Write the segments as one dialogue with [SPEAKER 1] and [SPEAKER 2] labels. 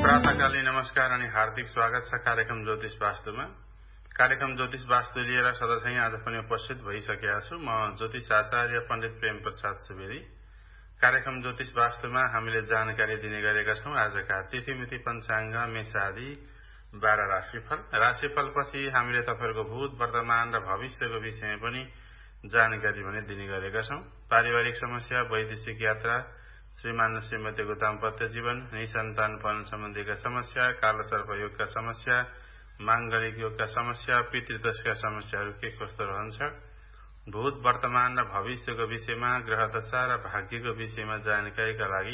[SPEAKER 1] प्रातःकालीन नमस्कार अनि हार्दिक स्वागत छ कार्यक्रम ज्योतिष वास्तुमा। कार्यक्रम ज्योतिष वास्तु लिएर सधैँ आज पनि उपस्थित भइसकेका छु। म ज्योतिष आचार्य पण्डित प्रेम प्रसाद सुवेदी। कार्यक्रम ज्योतिष वास्तुमा हामीले जानकारी दिने गरेका छौं। आजका तिथिमिति पञ्चाङ्ग मेषादि 12 राशिफलपछि हामीले तपाईहरुको भूत वर्तमान र भविष्यको विषयमा पनि जानकारी भने दिने गरेका छौं। पारिवारिक समस्या, वैदेशिक यात्रा, श्रीमान र श्रीमतीको दाम्पत्य जीवन, निसन्तानपन सम्बन्धीका समस्या, कालसर्प योगका समस्या, मांगलिक योगका समस्या, पितृदोषका समस्याहरू के कस्तो रहन्छ, भूत वर्तमान र भविष्यको विषयमा, ग्रह दशा र भाग्यको विषयमा जानकारीका लागि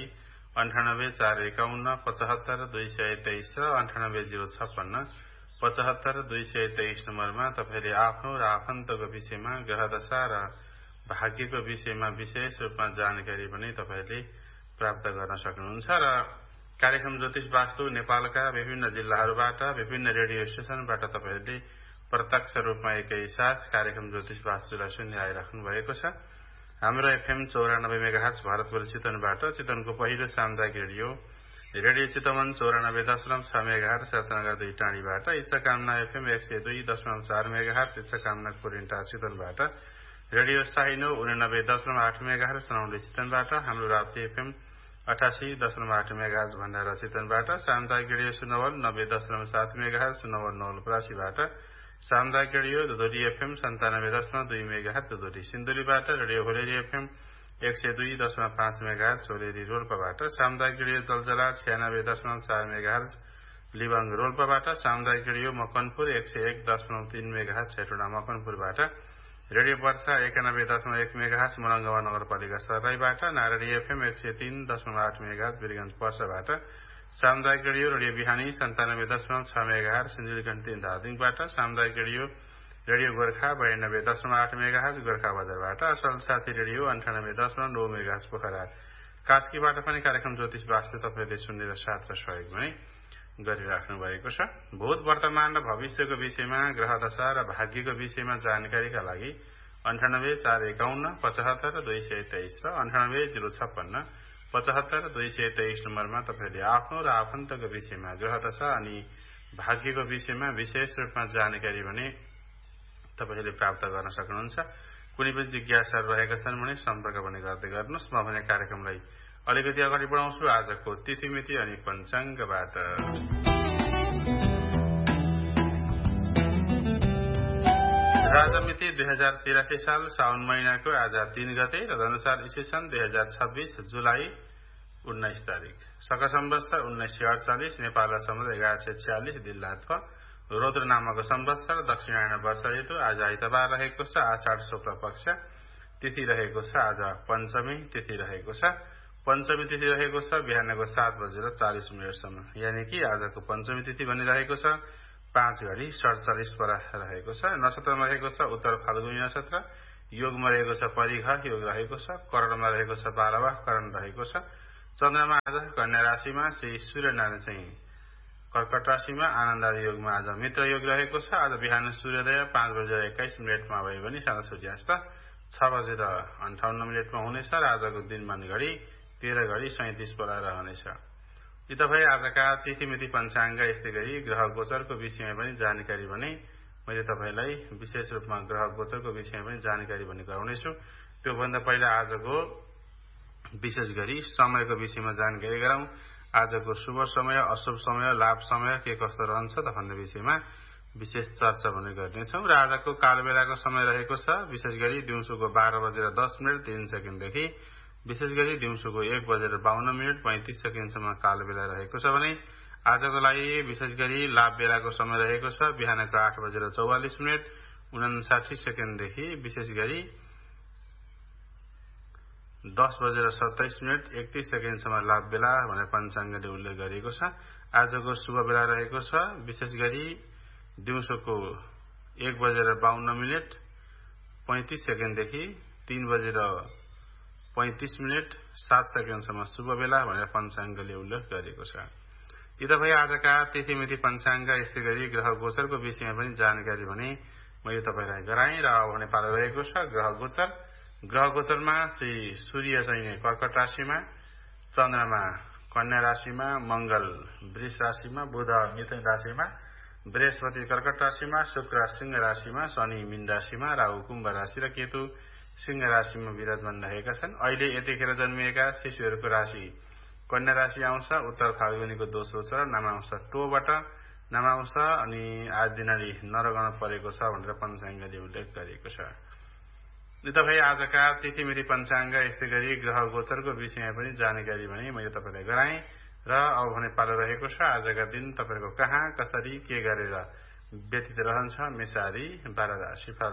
[SPEAKER 1] 98 451 75 223 र 98 056 75 223 नम्बरमा तपाईले आफ्नो र आफन्तको विषयमा, ग्रह दशा र भाग्यको विषयमा विशेष रूपमा जानकारी पनि तपाईले प्राप्त गर्न सक्नुहुन्छ। र कार्यक्रम ज्योतिष वास्तु नेपालका विभिन्न जिल्लाहरूबाट, विभिन्न रेडियो स्टेशनबाट तपाईहरूले प्रत्यक्ष रूपमा एकैसाथ कार्यक्रम ज्योतिष वास्तुलाई सुन्दै आइराख्नु भएको छ। हाम्रो एफएम 94 मेगाहर्ज भरतपुर चितवनबाट, चितवनको पहिलो सामुदायिक radio Chitwan 94.6 megahertz Ratnanagar 2 टाढीबाट, इच्छाकामना FM 102.4 megahertz इच्छाकामना कोरिन्टा चितवनबाट, radio साइनो 89.8 मेगाहर्ज सनौली चितवनबाट, हाम्रो राप्ती एफएम 88.8 मेगाहर्ज भण्डारा चितवनबाट, सामुदायिक रेडियो सुनवल 90.7 मेगाहर्ज सुनवल नवलपरासीबाट, सामुदायिक radio दुधोरी FM 97.2 megahertz दुधोरी सिन्धुलीबाट, radio होलेरी FM 102.5 megahertz होलेरी रोल्पाबाट, सामुदायिक रेडियो जलजला 96.4 मेगाहर्ज लिबाङ रोल्पाबाट, सामुदायिक radio Makanpur 101.3 megahertz Hetauda मकनपुरबाट, radio वर्षा 91.1 मेगाहर्ज मुलङ्गवा नगरपालिका सर्लाहीबाट, नारायणी एफएम 103.8 मेगाहर्ज वीरगञ्ज पर्साबाट, सामुदायिक रेडियो बिहानी 97.6 मेगाहर्ज सिन्धुलीगण्ड 3 धादिङबाट, सामुदायिक रेडियो गोर्खा 92.8 मेगाहर्ज गोर्खा बजारबाट, असल साथी रेडियो 98.9 मेगाहर्ज पोखरा कास्कीबाट पनि कार्यक्रम ज्योतिष वास्तु तपाईले सुनेर साथ र सहयोग पनि गरिराख्नु भएको छ। भूत वर्तमान र भविष्यको विषयमा, ग्रह दशा र भाग्यको विषयमा जानकारीका लागि 98 451 75 223 र 98 056 75 223 नम्बरमा तपाईले आफ्नो र आफन्तको विषयमा, ग्रह दशा अनि भाग्यको विषयमा विशेष रूपमा जानकारी भने तपाईले प्राप्त गर्न सक्नुहुन्छ। कुनै पनि जिज्ञासाहरू रहेका छन् भने सम्पर्क पनि गर्दै गर्नुहोस्। म भने कार्यक्रमलाई अलिकति अगाडि बढाउँछु आजको तिथिमिति अनि पञ्चाङ्गबाट। राजमिति 2083 साल साउन महिनाको आज 3 गते र अनुसार ईस्वी 2026 जुलाई 19 तारिक, शक सम्वत्सर 1948, नेपाल सम्वत 1146 दिल्लात्व रौद्र नामक सम्वत्सर, दक्षिणायन वर्ष ऋतु। आज आइतबार रहेको छ, आषाढ शुक्ल पक्ष, तिथि रहेको छ आज पञ्चमी तिथि रहेको छ। पञ्चमी तिथि रहेको छ बिहानको 7:40 सम्म, यानी कि आजको पञ्चमी तिथि भनिरहेको छ 5:47 रहेको छ। नक्षत्रमा रहेको छ उत्तर फाल्गुनी नक्षत्र, योगमा रहेको छ परिघ योग रहेको छ, करणमा रहेको छ बालवाह करण रहेको छ। चन्द्रमा आज कन्या राशिमा, श्री सूर्यनारायण चाहिँ कर्कट राशिमा, आनन्दादि योगमा आज मित्र योग रहेको छ। आज बिहान सूर्योदय 5:21 भयो भने साँझ सूर्यास्त 6:58 हुनेछ र आजको दिनमान घडी 13:37 रहनेछ। यी तपाईँ आजका तिथिमिति पञ्चाङ्ग, यस्तै गरी ग्रह गोचरको विषयमा पनि जानकारी भने मैले तपाईलाई विशेष रूपमा ग्रह गोचरको विषयमा पनि जानकारी भने गराउनेछु। त्योभन्दा पहिला आजको विशेष गरी समयको विषयमा जानकारी गराउँ। आजको शुभ समय, अशुभ समय, लाभ समय के कस्तो रहन्छ त भन्ने विषयमा विशेष चर्चा भने गर्नेछौँ। र आजको कालबेलाको समय रहेको छ विशेष गरी दिउँसोको 12:10 देखि विशेष गरी दिउँसोको 1:52 35 सेकेन्डसम्म कालबेला रहेको छ भने आजको लागि विशेष गरी लाभ बेलाको समय रहेको छ बिहानको 8:44 59 देखि विशेष गरी 10:27 31 सेकेन्डसम्म लाभ बेला भनेर पञ्चाङ्गले उल्लेख गरिएको छ। आजको शुभ बेला रहेको छ विशेष गरी दिउँसोको 1:52 35 देखि 3:35 7 सेकेन्डसम्म शुभ बेला भनेर पञ्चाङ्गले उल्लेख गरेको छ। यी तपाईँ आजका तिथिमिति पञ्चाङ्ग, यस्तै गरी ग्रह गोचरको विषयमा पनि जानकारी भने मैले तपाईलाई गराएँ। र अब भने पालो रहेको छ ग्रह गोचर। ग्रह गोचरमा श्री सूर्य चाहिँ कर्कट राशिमा, चन्द्रमा कन्या राशिमा मंगल, वृष राशिमा बुध, मिथुन राशिमा बृहस्पति, कर्कट राशिमा शुक्र, सिंह राशिमा शनि, मीन राशिमा राहु, कुम्भ राशि र केतु सिंह राशिमा विराजमान रहेका छन्। अहिले यतिखेर जन्मिएका शिशुहरूको राशि कन्या राशि आउँछ। उत्तर फाल्गुनीको दोस्रो चरण नामांश टोबाट नामांश अनि आज दिनाली नरगण परेको छ भनेर पञ्चाङ्गले उल्लेख गरिएको छ। तपाईँ आजका तिथिमिति पञ्चाङ्ग यस्तै गरी ग्रह गोचरको विषयमा पनि जानकारी भने मैले तपाईँलाई गराएँ र अब भने पालो रहेको छ आजका दिन तपाईँको कहाँ कसरी के गरेर व्यतीत रहन्छ मेषादी 12 राशिफल।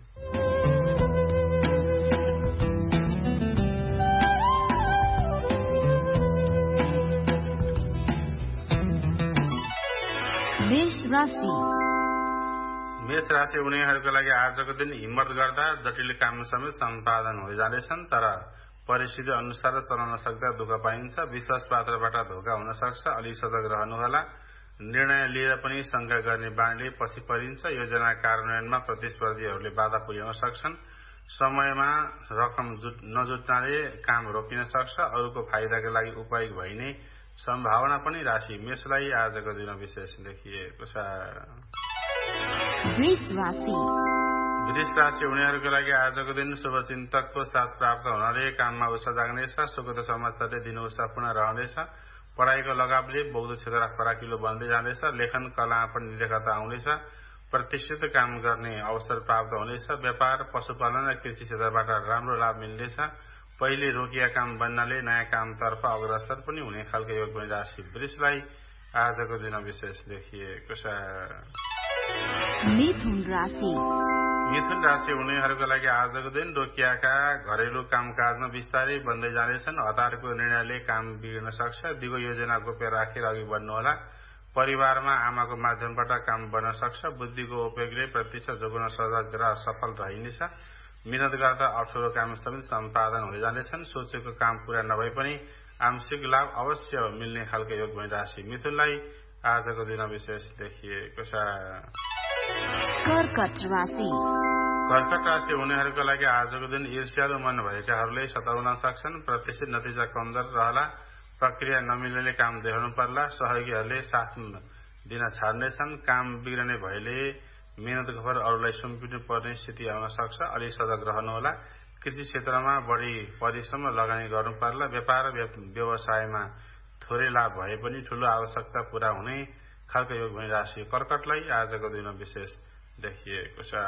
[SPEAKER 1] मेष राशि उनीहरूको लागि आजको दिन हिम्मत गर्दा जटिल काम समेत सम्पादन भइजानेछन्, तर परिस्थिति अनुसार चलाउन सक्दा दुःख पाइन्छ। विश्वास पात्रबाट धोका हुन सक्छ, अलि सजग रहनुहोला। निर्णय लिएर पनि शंका गर्ने बानीले पछि परिन्छ। योजना कार्यान्वयनमा प्रतिस्पर्धीहरूले बाधा पुर्याउन सक्छन्। समयमा रकम नजुट्नाले काम रोकिन सक्छ। अरूको फाइदाका लागि उपयोग भइने सम्भावना पनि राशि मेषलाई आजको दिन विशेष देखिएको छ। वृष राशि उनीहरूको लागि आजको दिन शुभचिन्तकको साथ प्राप्त हुनाले काममा उत्साह जाग्नेछ। सुखद समाचारले दिन उत्साहपूर्ण रहनेछ। पढाइको लगावले बौद्ध क्षेत्र फराकिलो बन्दै जाँदैछ। लेखन कलामा पनि निरखता आउनेछ। प्रतिष्ठित काम गर्ने अवसर प्राप्त हुनेछ। व्यापार, पशुपालन र कृषि क्षेत्रबाट राम्रो लाभ मिल्नेछ। पहिले रोकिया काम बन्नाले नयाँ कामतर्फ अग्रसर पनि हुने खालको योग पनि राशि वृषलाई आजको दिन विशेष देखिएको छ। मिथुन राशि उनीहरूको लागि आजको दिन रोकिएका घरेलु कामकाजमा बिस्तारै बन्दै जानेछन्। हतारको निर्णयले काम बिग्रन सक्छ। दिगो योजना गोप्य राखेर अघि बढ्नुहोला। परिवारमा आमाको माध्यमबाट काम बन्न सक्छ। बुद्धिको उपयोगले प्रत्यक्ष जोगाउन सहज र सफल रहनेछ। मिहिनेत गर्दा अप्ठ्यारो काम समेत सम्पादन हुन जानेछन्। सोचेको काम पूरा नभए पनि आंशिक लाभ अवश्य मिल्ने खालको योग भई राशि मिथुनलाई आजको दिन विशेष देखिएको छ। कर्कट राशि उनीहरूको लागि आजको दिन ईर्ष्यालु मन भएकाहरूले सताउन सक्छन्। प्रत्याशित नतिजा कमजोर रहला। प्रक्रिया नमिल्ने काम देखाउनु पर्ला। सहयोगीहरूले साथ दिन छाड्नेछन्। काम बिग्रने भएले मेहनत खबर अरूलाई सुम्पिनु पर्ने स्थिति आउन सक्छ। अलि सजग रहनुहोला। कृषि क्षेत्रमा बढी परिश्रम लगानी गर्नु पर्ला। व्यापार व्यवसायमा थोरै लाभ भए पनि ठूलो आवश्यकता पूरा हुने खालको योग भई राशि कर्कटलाई आजको दिन विशेष देखिएको छ।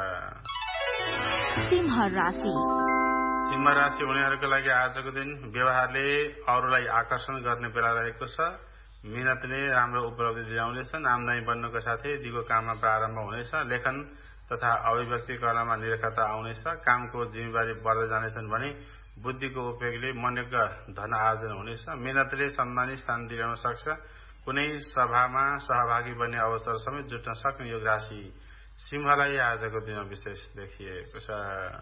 [SPEAKER 1] सिंह राशि उनीहरूको लागि आजको दिन व्यवहारले अरूलाई आकर्षण गर्ने बेला रहेको छ। मेहनतले राम्रो उपलब्धि दिलाउनेछन्। आमदानी बन्नुको साथै दिगो काममा प्रारम्भ हुनेछ। लेखन तथा अभिव्यक्ति कलामा निरखता आउनेछ। कामको जिम्मेवारी बढ्दै जानेछन् भने बुद्धिको उपयोगले मनोज्ञ धन आर्जन हुनेछ। मेहनतले सम्मानित स्थान दिलाउन सक्छ। कुनै सभामा सहभागी बन्ने अवसर समेत जुट्न सक्ने योग राशि सिंहलाई आजको दिन विशेष देखिएको छ।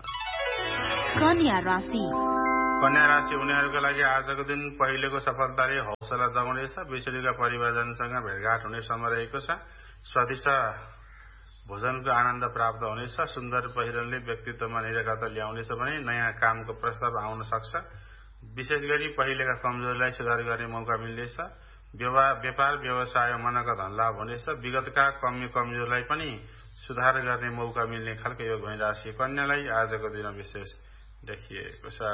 [SPEAKER 1] कन्या राशि उनीहरूको लागि आजको दिन पहिलेको सफलताले हौसला जगाउनेछ। विछोडीका परिवारजनसँग भेटघाट हुने समय रहेको छ। स्वादिष्ट भोजनको आनन्द प्राप्त हुनेछ। सुन्दर पहिरनले व्यक्तित्वमा निरखता ल्याउनेछ भने नयाँ कामको प्रस्ताव आउन सक्छ। विशेष गरी पहिलेका कमजोरीलाई सुधार गर्ने मौका मिल्नेछ। व्यापार व्यवसाय मनको धन लाभ हुनेछ। विगतका कमजोरीलाई पनि सुधार गर्ने मौका मिल्ने खालको योग भई राशि कन्यालाई आजको दिन विशेष देखिएको छ।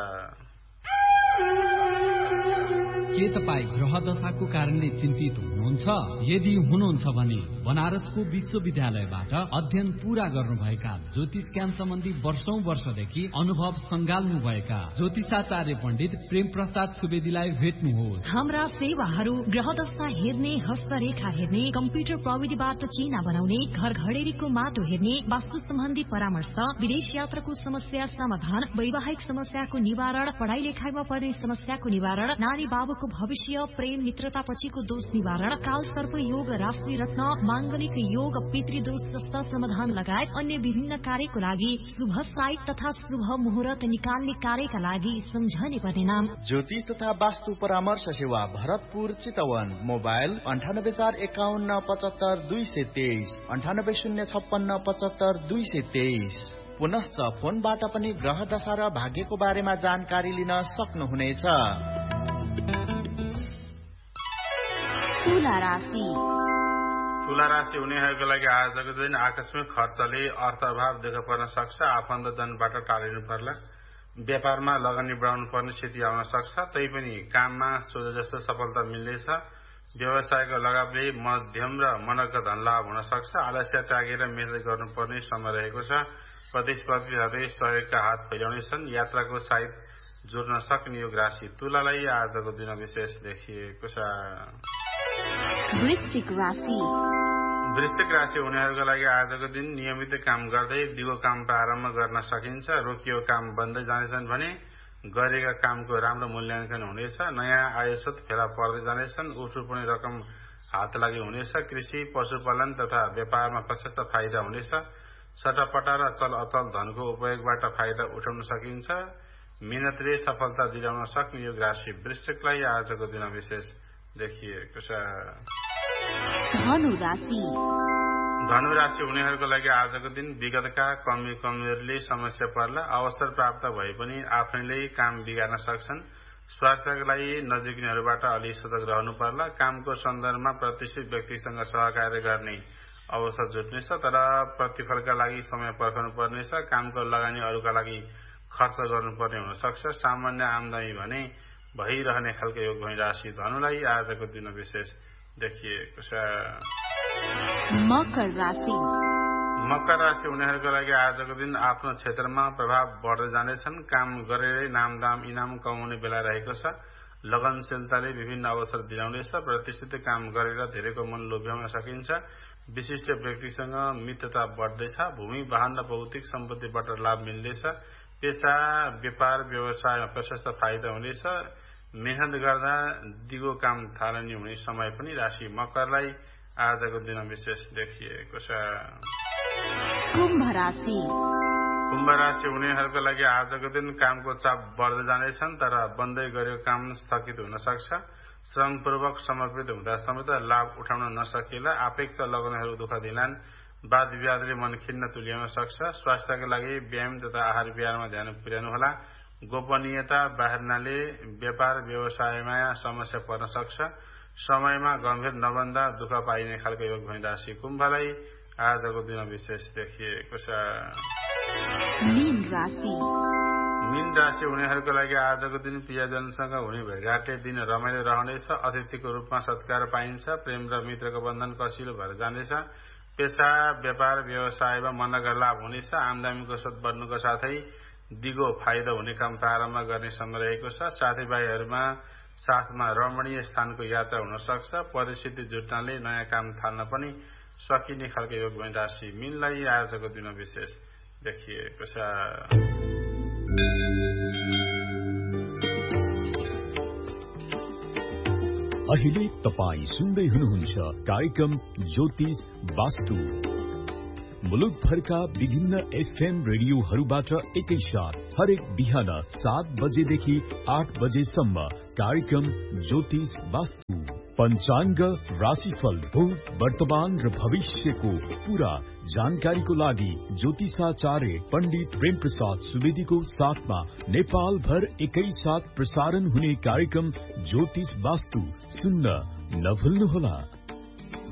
[SPEAKER 2] के तपाईँ ग्रह दशाको कारणले चिन्तित हुनुहुन्छ? यदि हुनुहुन्छ भने बनारसको विश्वविद्यालयबाट अध्ययन पूरा गर्नुभएका ज्योतिष ज्ञान सम्बन्धी वर्षौंदेखि अनुभव संगाल्नुभएका ज्योतिषाचार्य पण्डित प्रेम प्रसाद सुवेदीलाई भेट्नुहोस्।
[SPEAKER 3] हाम्रा सेवाहरू ग्रह दशा हेर्ने, हस्तरेखा हेर्ने, कम्प्युटर प्रविधिबाट चिना बनाउने, घर घडेरीको माटो हेर्ने, वास्तु सम्बन्धी परामर्श, विदेश यात्राको समस्या समाधान, वैवाहिक समस्याको निवारण, पढाइ लेखाइमा पर्ने समस्याको निवारण, नारी बाबुको भविष्य, प्रेम मित्रता पछिको दोष निवारण, काल सर्प योग, राशि रत्न, मांगलिक योग, पितृदोष जस्ता समाधान लगायत अन्य विभिन्न कार्यको लागि शुभ साइट तथा शुभ मुहूर्त निकाल्ने कार्यका लागि सम्झने पर्ने नाम
[SPEAKER 4] ज्योतिष तथा वास्तु परामर्श सेवा भरतपुर चितवन। मोबाइल 9841575223 9806575223। पुनश्च फोनबाट पनि ग्रह दशा र भाग्यको बारेमा जानकारी लिन सक्नुहुनेछ।
[SPEAKER 1] तुला राशि हुनेहरूको लागि आजको दिन आकस्मिक खर्चले अर्थ अभाव देखा पर्न सक्छ। आफन्तजनबाट टालिनु पर्ला। व्यापारमा लगानी बढाउनु पर्ने स्थिति आउन सक्छ। तैपनि काममा सोचे जस्तो सफलता मिल्नेछ। व्यवसायको लगावले मध्यम र मनका धन लाभ हुन सक्छ। आलस्य त्यागेर मेहनत गर्नुपर्ने समय रहेको छ। प्रतिस्पर्धीहरूले सहयोगका हात फैलाउनेछन्। यात्राको साइत जोड्न सक्ने योग राशि तुलालाई आजको दिन विशेष देखिएको छ। वृश्चिक राशि हुनेहरूका लागि आजको दिन नियमित काम गर्दै दिगो काम प्रारम्भ गर्न सकिन्छ। रोकिएको काम बन्दै जानेछन् भने गरेका कामको राम्रो मूल्याङ्कन हुनेछ। नयाँ आय स्रोत फेला पर्दै जानेछन्। उठ्नुपर्ने रकम हात लागि हुनेछ। कृषि पशुपालन तथा व्यापारमा प्रशस्त फाइदा हुनेछ। सट्टापट्टा र चल अचल धनको उपयोगबाट फाइदा उठाउन सकिन्छ। मेहनतले सफलता दिलाउन सक्ने योग राशि वृश्चिकलाई आजको दिन विशेष देखिएको छ। धनु राशि हुनेहरूको लागि आजको दिन विगतका कमजोरीले समस्या पर्ला। अवसर प्राप्त भए पनि आफैले काम बिगार्न सक्छन्। स्वास्थ्यका लागि नजिकनीहरूबाट अलि सजग रहनु पर्ला। कामको सन्दर्भमा प्रतिष्ठित व्यक्तिसँग सहकार्य गर्ने अवसर जुट्नेछ। तर प्रतिफलका लागि समय पर्खनु पर्नेछ। कामको लगानी अरूका लागि खर्च गर्नुपर्ने हुन सक्छ। सामान्य आमदानी भने भइरहने खालको योग भई राशि धनुलाई आजको दिन विशेष देखिएको छ। मकर राशि हुनेहरूको लागि आजको दिन आफ्नो क्षेत्रमा प्रभाव बढ्दै जानेछन्। काम गरेरै नामदाम इनाम कमाउने बेला रहेको छ। लगनशीलताले विभिन्न अवसर दिलाउनेछ। प्रतिष्ठित काम गरेर धेरैको मन लोभ्याउन सकिन्छ। विशिष्ट व्यक्तिसँग मित्रता बढ्दैछ। भूमि वाहन र भौतिक सम्पत्तिबाट लाभ मिल्दैछ। पेसा व्यापार व्यवसायमा प्रशस्त फाइदा हुनेछ। मेहनत गर्दा दिगो काम थालनी हुने समय पनि राशि मकरलाई आजको दिन विशेष देखिएको छ। कुम्भ राशि हुनेहरूको लागि आजको दिन कामको चाप बढ्दै जानेछन्। तर बन्दै गरेको काम स्थगित हुन सक्छ। श्रमपूर्वक समर्पित हुँदा समेत लाभ उठाउन नसकेला। अपेक्ष लगाउनेहरू दुःख दिलान्। वाद विवादले मन खिन्न तुल्याउन सक्छ। स्वास्थ्यका लागि व्यायाम तथा आहार विहारमा ध्यान पुर्याउनुहोला। गोपनीयता बाहिरनाले व्यापार व्यवसायमा समस्या पर्न सक्छ। समयमा गम्भीर नबन्दा दुःख पाइने खालको योग भई राशि कुम्भलाई आजको दिन विशेष देखिएको छ। मीन राशि हुनेहरूको लागि आजको दिन प्रियजनसँग हुने भेटघाटले दिन रमाइलो रहनेछ। अतिथिको रूपमा सत्कार पाइन्छ। प्रेम र मित्रको बन्धन कसिलो भएर जानेछ। पेसा व्यापार व्यवसायमा मनका लाभ हुनेछ। आमदामीको स्रोत बढ्नुको साथै दिगो फाइदा हुने काम प्रारम्भ गर्ने समय रहेको छ। साथीभाइहरूमा साथमा रमणीय स्थानको यात्रा हुन सक्छ। परिस्थिति जुट्नाले नयाँ काम थाल्न पनि सकिने खालको योग भई राशि मीनलाई आजको दिन विशेष देखिएको छ।
[SPEAKER 5] अहिले तपाई सुन्दै हुनुहुन्छ कार्यक्रम ज्योतिष वास्तु। मुलुकभरका विभिन्न एफएम रेडियोहरूबाट एकैसाथ हरेक बिहान 7 बजेदेखि 8 बजेसम्म कार्यक्रम ज्योतिष वास्तु। पञ्चाङ्ग, राशिफल, भूत, वर्तमान र भविष्यको पूरा जानकारीको लागि ज्योतिषाचार्य पण्डित प्रेम प्रसाद सुवेदीको साथमा नेपाल भर एकैसाथ प्रसारण हुने कार्यक्रम ज्योतिष वास्तु सुन्न नभुल्नुहोला।